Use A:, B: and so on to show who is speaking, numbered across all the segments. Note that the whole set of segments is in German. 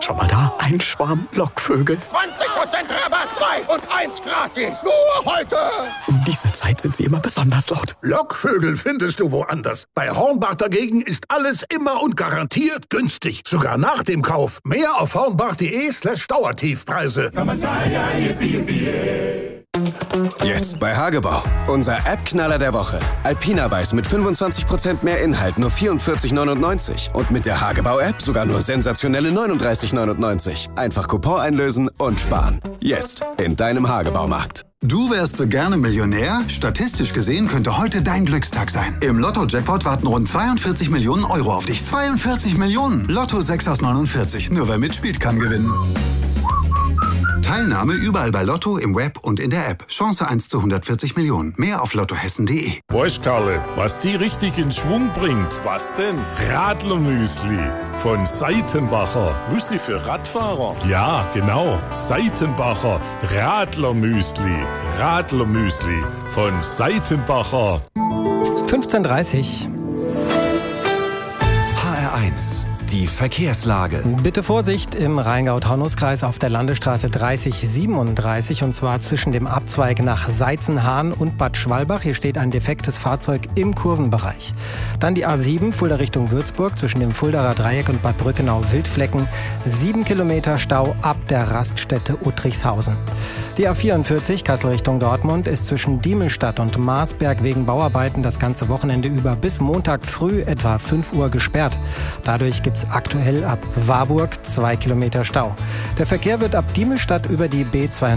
A: Schon mal da? Ein Schwarm Lockvögel.
B: 20% Rabatt, 2 und 1 gratis. Nur heute.
A: Um diese Zeit sind sie immer besonders laut.
C: Lockvögel findest du woanders. Bei Hornbach dagegen ist alles immer und garantiert günstig. Sogar nach dem Kauf. Mehr auf hornbach.de/Dauertiefpreise.
D: Jetzt bei Hagebau. Unser App-Knaller der Woche. Alpina Weiß mit 25% mehr Inhalt, nur 44,99. Und mit der Hagebau-App sogar nur sensationelle 39,99. Einfach Coupon einlösen und sparen. Jetzt in deinem Hagebaumarkt.
E: Du wärst so gerne Millionär? Statistisch gesehen könnte heute dein Glückstag sein. Im Lotto-Jackpot warten rund 42 Millionen Euro auf dich. 42 Millionen! Lotto 6 aus 49. Nur wer mitspielt, kann gewinnen. Teilnahme überall bei Lotto, im Web und in der App. Chance 1 zu 140 Millionen. Mehr auf lottohessen.de.
F: Weißt Karle, was die richtig in Schwung bringt? Was denn? Radlermüsli von Seitenbacher. Müsli für Radfahrer? Ja, genau. Seitenbacher Radlermüsli. Radlermüsli von Seitenbacher.
G: 15:30
H: HR1, die Verkehrslage.
G: Bitte Vorsicht im Rheingau-Taunus-Kreis auf der Landesstraße 3037 und zwar zwischen dem Abzweig nach Seitzenhahn und Bad Schwalbach. Hier steht ein defektes Fahrzeug im Kurvenbereich. Dann die A7 Fulda Richtung Würzburg zwischen dem Fuldaer Dreieck und Bad Brückenau-Wildflecken. 7 Kilometer Stau ab der Raststätte Uttrichshausen. Die A44 Kassel Richtung Dortmund ist zwischen Diemelstadt und Marsberg wegen Bauarbeiten das ganze Wochenende über bis Montag früh etwa 5 Uhr gesperrt. Dadurch gibt es aktuell ab Warburg 2 Kilometer Stau. Der Verkehr wird ab Diemelstadt über die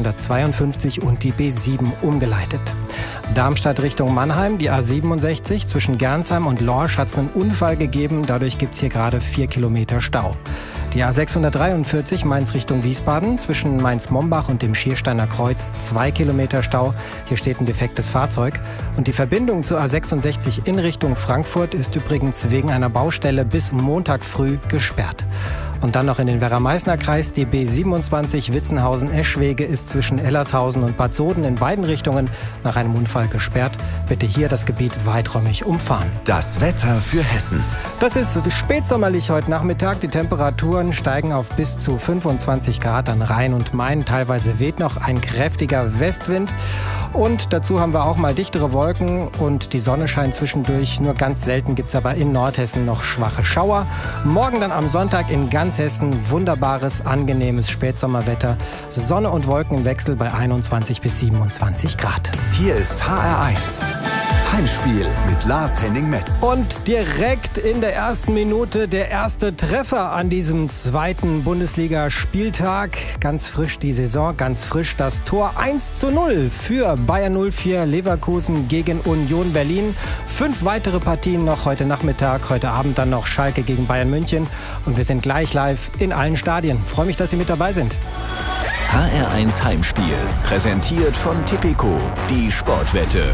G: B252 und die B7 umgeleitet. Darmstadt Richtung Mannheim, die A67 zwischen Gernsheim und Lorsch hat es einen Unfall gegeben. Dadurch gibt es hier gerade 4 Kilometer Stau. Die A643 Mainz Richtung Wiesbaden zwischen Mainz-Mombach und dem Schiersteiner Kreuz 2 Kilometer Stau. Hier steht ein defektes Fahrzeug. Und die Verbindung zur A66 in Richtung Frankfurt ist übrigens wegen einer Baustelle bis Montag früh gesperrt. Und dann noch in den Werra-Meißner-Kreis. Die B27 Witzenhausen-Eschwege ist zwischen Ellershausen und Bad Soden in beiden Richtungen nach einem Unfall gesperrt. Bitte hier das Gebiet weiträumig umfahren.
H: Das Wetter für Hessen.
G: Das ist spätsommerlich heute Nachmittag. Die Temperaturen steigen auf bis zu 25 Grad an Rhein und Main. Teilweise weht noch ein kräftiger Westwind. Und dazu haben wir auch mal dichtere Wolken und die Sonne scheint zwischendurch. Nur ganz selten gibt es aber in Nordhessen noch schwache Schauer. Morgen dann am Sonntag in ganz Hessen wunderbares, angenehmes Spätsommerwetter. Sonne und Wolken im Wechsel bei 21 bis 27 Grad.
H: Hier ist HR1. Heimspiel mit Lars-Henning Metz.
G: Und direkt in der ersten Minute der erste Treffer an diesem zweiten Bundesliga-Spieltag. Ganz frisch die Saison, ganz frisch das Tor 1:0 für Bayer 04 Leverkusen gegen Union Berlin. 5 weitere Partien noch heute Nachmittag, heute Abend dann noch Schalke gegen Bayern München. Und wir sind gleich live in allen Stadien. Freue mich, dass Sie mit dabei sind.
I: HR1 Heimspiel, präsentiert von Tipico, die Sportwette.